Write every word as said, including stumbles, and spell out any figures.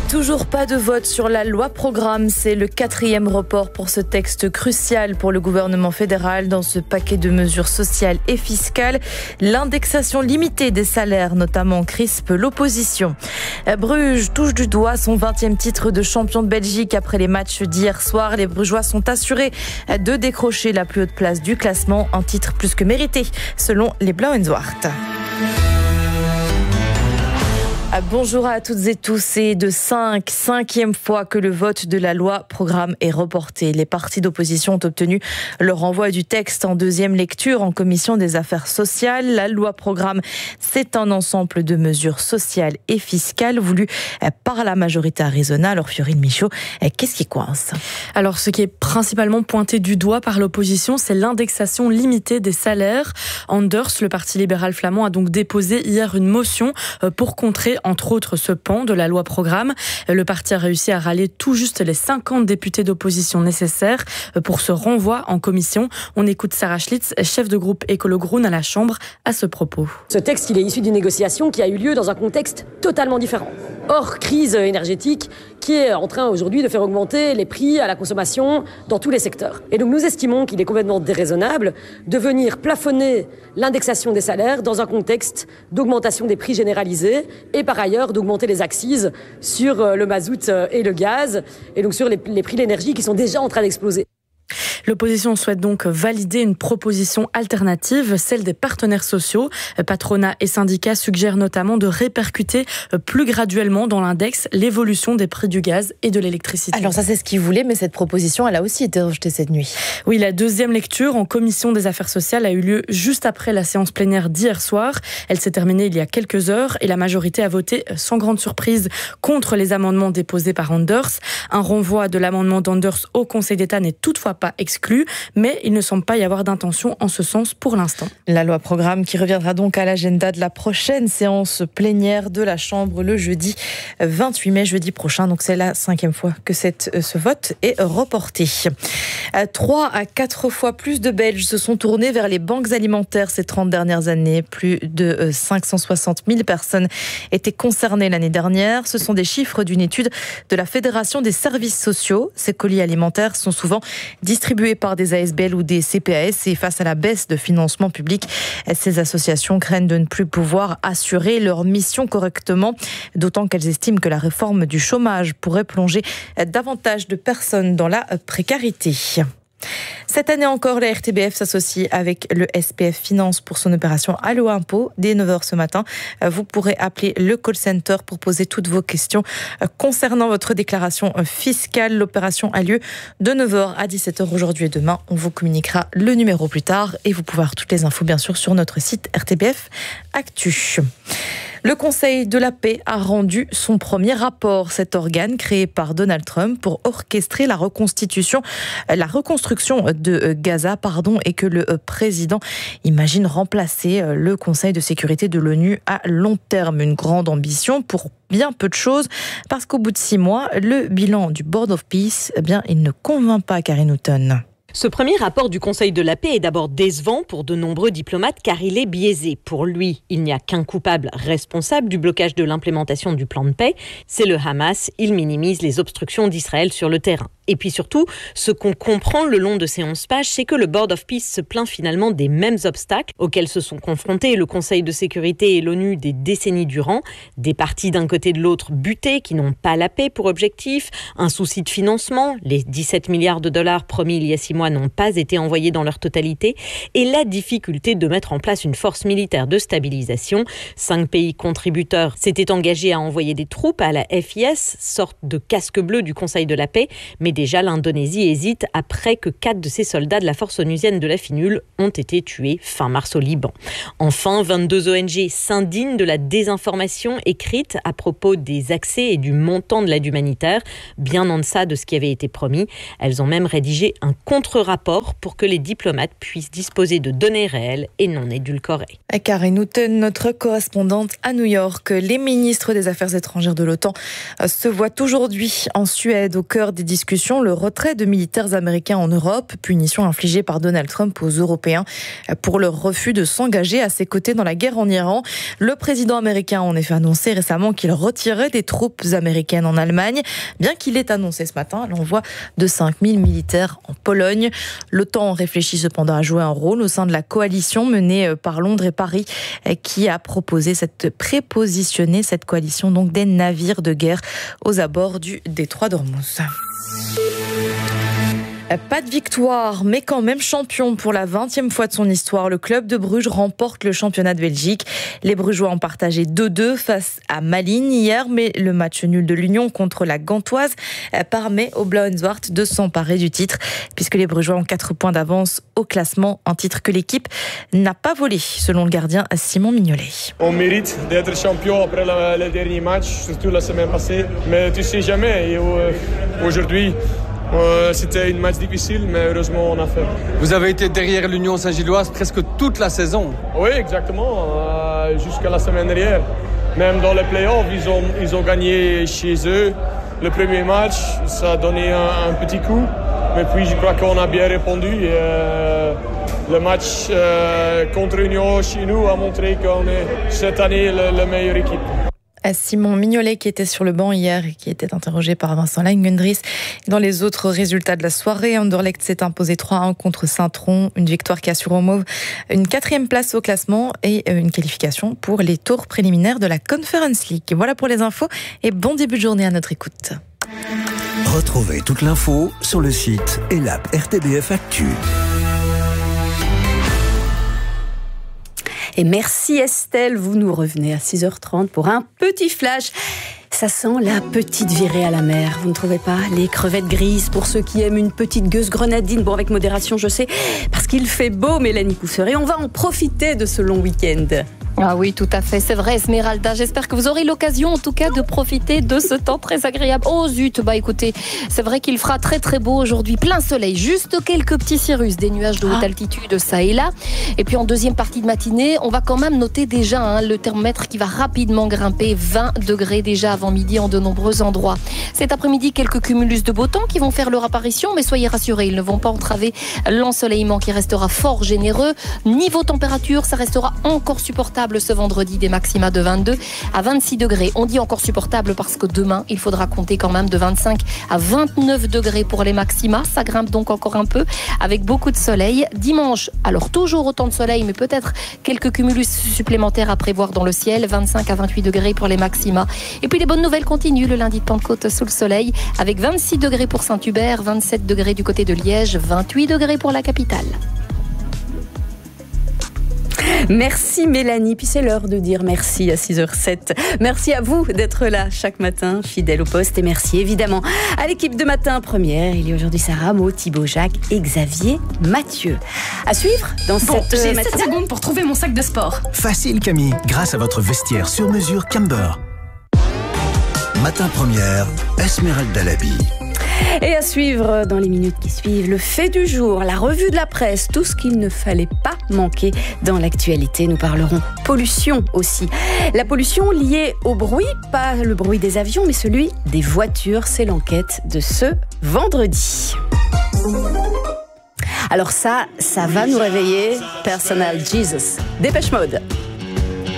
Toujours pas de vote sur la loi programme. C'est le quatrième report pour ce texte crucial pour le gouvernement fédéral dans ce paquet de mesures sociales et fiscales. L'indexation limitée des salaires, notamment, crispe l'opposition. Bruges touche du doigt son vingtième titre de champion de Belgique après les matchs d'hier soir. Les Brugeois sont assurés de décrocher la plus haute place du classement. Un titre plus que mérité, selon les Blauw-en-Zwart. Bonjour à toutes et tous. C'est de cinq, cinquième fois que le vote de la loi programme est reporté. Les partis d'opposition ont obtenu le renvoi du texte en deuxième lecture en commission des affaires sociales. La loi programme, c'est un ensemble de mesures sociales et fiscales voulues par la majorité Arizona. Alors Fiorine Michaud, qu'est-ce qui coince ? Alors ce qui est principalement pointé du doigt par l'opposition, c'est l'indexation limitée des salaires. Anders, le parti libéral flamand, a donc déposé hier une motion pour contrer entre autres ce pan de la loi programme. Le parti a réussi à rallier tout juste les cinquante députés d'opposition nécessaires pour ce renvoi en commission. On écoute Sarah Schlitz, chef de groupe Écolo Groen à la Chambre, à ce propos. Ce texte, il est issu d'une négociation qui a eu lieu dans un contexte totalement différent. Hors crise énergétique qui est en train aujourd'hui de faire augmenter les prix à la consommation dans tous les secteurs. Et donc nous estimons qu'il est complètement déraisonnable de venir plafonner l'indexation des salaires dans un contexte d'augmentation des prix généralisés et par ailleurs d'augmenter les accises sur le mazout et le gaz et donc sur les, les prix de l'énergie qui sont déjà en train d'exploser. L'opposition souhaite donc valider une proposition alternative, celle des partenaires sociaux. Patronat et syndicats suggèrent notamment de répercuter plus graduellement dans l'index l'évolution des prix du gaz et de l'électricité. Alors ça, c'est ce qu'ils voulaient, mais cette proposition, elle a aussi été rejetée cette nuit. Oui, la deuxième lecture en commission des affaires sociales a eu lieu juste après la séance plénière d'hier soir. Elle s'est terminée il y a quelques heures et la majorité a voté sans grande surprise contre les amendements déposés par Anders. Un renvoi de l'amendement d'Anders au Conseil d'État n'est toutefois pas exclu, mais il ne semble pas y avoir d'intention en ce sens pour l'instant. La loi programme qui reviendra donc à l'agenda de la prochaine séance plénière de la Chambre le jeudi vingt-huit mai, jeudi prochain. Donc c'est la cinquième fois que cette, ce vote est reporté. Trois à quatre fois plus de Belges se sont tournés vers les banques alimentaires ces trente dernières années. Plus de cinq cent soixante mille personnes étaient concernées l'année dernière. Ce sont des chiffres d'une étude de la Fédération des services sociaux. Ces colis alimentaires sont souvent distribués par des A S B L ou des C P A S et face à la baisse de financement public, ces associations craignent de ne plus pouvoir assurer leur mission correctement, d'autant qu'elles estiment que la réforme du chômage pourrait plonger davantage de personnes dans la précarité. Cette année encore, la R T B F s'associe avec le S P F Finance pour son opération Allo Impôt. Dès neuf heures ce matin, vous pourrez appeler le call center pour poser toutes vos questions concernant votre déclaration fiscale. L'opération a lieu de neuf heures à dix-sept heures aujourd'hui et demain. On vous communiquera le numéro plus tard et vous pouvez avoir toutes les infos bien sûr sur notre site R T B F Actu. Le Conseil de la paix a rendu son premier rapport. Cet organe créé par Donald Trump pour orchestrer la reconstitution, la reconstruction de Gaza, pardon, et que le président imagine remplacer le Conseil de sécurité de l'ONU à long terme. Une grande ambition pour bien peu de choses, parce qu'au bout de six mois, le bilan du Board of Peace, eh bien, il ne convainc pas Karine Houghton. Ce premier rapport du Conseil de la paix est d'abord décevant pour de nombreux diplomates car il est biaisé. Pour lui, il n'y a qu'un coupable responsable du blocage de l'implémentation du plan de paix, c'est le Hamas. Il minimise les obstructions d'Israël sur le terrain. Et puis surtout, ce qu'on comprend le long de ces onze pages, c'est que le Board of Peace se plaint finalement des mêmes obstacles auxquels se sont confrontés le Conseil de sécurité et l'ONU des décennies durant. Des partis d'un côté de l'autre butés qui n'ont pas la paix pour objectif, un souci de financement, les dix-sept milliards de dollars promis il y a six mois n'ont pas été envoyés dans leur totalité, et la difficulté de mettre en place une force militaire de stabilisation. Cinq pays contributeurs s'étaient engagés à envoyer des troupes à la F I S, sorte de casque bleu du Conseil de la paix, mais déjà l'Indonésie hésite après que quatre de ses soldats de la force onusienne de la FINUL ont été tués fin mars au Liban. Enfin, vingt-deux O N G s'indignent de la désinformation écrite à propos des accès et du montant de l'aide humanitaire, bien en deçà de ce qui avait été promis. Elles ont même rédigé un contre contre-rapport pour que les diplomates puissent disposer de données réelles et non édulcorées. Karine Houghton, notre correspondante à New York. Les ministres des Affaires étrangères de l'OTAN se voient aujourd'hui en Suède au cœur des discussions. Le retrait de militaires américains en Europe, punition infligée par Donald Trump aux Européens pour leur refus de s'engager à ses côtés dans la guerre en Iran. Le président américain a en effet annoncé récemment qu'il retirait des troupes américaines en Allemagne, bien qu'il ait annoncé ce matin l'envoi de cinq mille militaires en Pologne. L'OTAN réfléchit cependant à jouer un rôle au sein de la coalition menée par Londres et Paris, qui a proposé cette prépositionner cette coalition donc des navires de guerre aux abords du détroit d'Ormuz. Pas de victoire, mais quand même champion pour la vingtième fois de son histoire. Le club de Bruges remporte le championnat de Belgique. Les Brugeois ont partagé deux deux face à Malines hier, mais le match nul de l'Union contre la Gantoise permet aux Blauw-en-Zwart de s'emparer du titre, puisque les Brugeois ont quatre points d'avance au classement, un titre que l'équipe n'a pas volé, selon le gardien Simon Mignolet. On mérite d'être champion après le, le dernier match, surtout la semaine passée, mais tu sais jamais. Et, euh, aujourd'hui, Euh, c'était un match difficile, mais heureusement on a fait. Vous avez été derrière l'Union Saint-Gilloise presque toute la saison. Oui, exactement, euh, jusqu'à la semaine dernière. Même dans les playoffs, ils ont, ils ont gagné chez eux. Le premier match, ça a donné un, un petit coup. Mais puis je crois qu'on a bien répondu. Et, euh, le match euh, contre l'Union chez nous a montré qu'on est cette année la, la meilleure équipe. Simon Mignolet qui était sur le banc hier et qui était interrogé par Vincent Langendries. Dans les autres résultats de la soirée, Anderlecht s'est imposé trois à un contre Saint-Tron, une victoire qui assure aux Mauves une quatrième place au classement et une qualification pour les tours préliminaires de la Conference League. Voilà pour les infos et bon début de journée à notre écoute. Retrouvez toute l'info sur le site et l'app R T B F Actu. Et merci Estelle, vous nous revenez à six heures trente pour un petit flash. Ça sent la petite virée à la mer, vous ne trouvez pas? Les crevettes grises pour ceux qui aiment une petite gueuse grenadine. Bon, avec modération, je sais, parce qu'il fait beau, Mélanie Cousseret. On va en profiter de ce long week-end. Ah oui, tout à fait, c'est vrai Esmeralda. J'espère que vous aurez l'occasion en tout cas de profiter de ce temps très agréable. Oh zut, bah écoutez, c'est vrai qu'il fera très très beau aujourd'hui, plein soleil, juste quelques petits cirrus, des nuages de haute ah. altitude ça et là. Et puis en deuxième partie de matinée, on va quand même noter déjà hein, le thermomètre qui va rapidement grimper, vingt degrés déjà avant midi en de nombreux endroits. Cet après-midi, quelques cumulus de beau temps qui vont faire leur apparition, mais soyez rassurés, ils ne vont pas entraver l'ensoleillement qui restera fort généreux. Niveau température, ça restera encore supportable ce vendredi, des maxima de vingt-deux à vingt-six degrés. On dit encore supportable parce que demain, il faudra compter quand même de vingt-cinq à vingt-neuf degrés pour les maxima. Ça grimpe donc encore un peu avec beaucoup de soleil. Dimanche, alors toujours autant de soleil, mais peut-être quelques cumulus supplémentaires à prévoir dans le ciel. vingt-cinq à vingt-huit degrés pour les maxima. Et puis les bonnes nouvelles continuent le lundi de Pentecôte sous le soleil avec vingt-six degrés pour Saint-Hubert, vingt-sept degrés du côté de Liège, vingt-huit degrés pour la capitale. Merci Mélanie, puis c'est l'heure de dire merci à six heures sept. Merci à vous d'être là chaque matin, fidèle au poste, et merci évidemment à l'équipe de Matin Première. Il y a aujourd'hui Sarah Maud, Thibaut Jacques et Xavier Mathieu. À suivre dans bon, cette j'ai matinale. sept secondes pour trouver mon sac de sport. Facile Camille, grâce à votre vestiaire sur mesure Camber. Matin Première, Esmeralda Labi. Et à suivre dans les minutes qui suivent, le fait du jour, la revue de la presse, tout ce qu'il ne fallait pas manquer dans l'actualité. Nous parlerons pollution aussi. La pollution liée au bruit, pas le bruit des avions, mais celui des voitures. C'est l'enquête de ce vendredi. Alors ça, ça va nous réveiller. Personal Jesus. Dépêche Mode.